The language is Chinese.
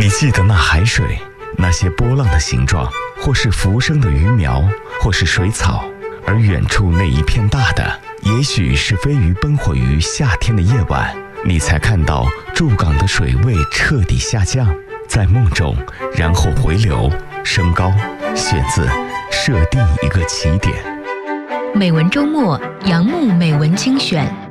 你记得那海水，那些波浪的形状，或是浮生的鱼苗，或是水草，而远处那一片大的，也许是飞鱼奔火于夏天的夜晚，你才看到驻港的水位彻底下降，在梦中，然后回流升高。选自设定一个起点。 美文周末，杨牧美文精选。